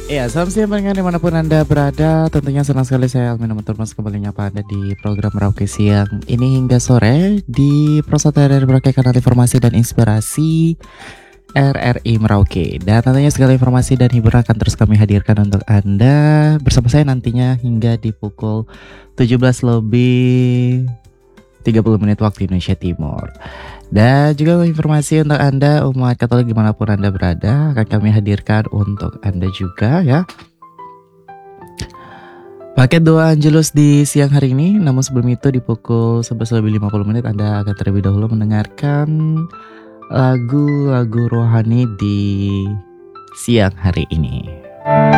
Ya, salam siang pendengar dimanapun Anda berada. Tentunya senang sekali saya Almin Mas kembali nyapa Anda di program Merauke Siang ini hingga sore di Prosota dari Merauke Kanal Informasi dan Inspirasi RRI Merauke. Dan tentunya segala informasi dan hiburan akan terus kami hadirkan untuk Anda bersama saya nantinya hingga di pukul 17 lebih 30 menit waktu Indonesia Timur. Dan juga informasi untuk Anda umat Katolik dimanapun Anda berada akan kami hadirkan untuk Anda juga ya. Paket doa Angelus di siang hari ini. Namun sebelum itu di pukul 11:50 Anda akan terlebih dahulu mendengarkan lagu-lagu rohani di siang hari ini.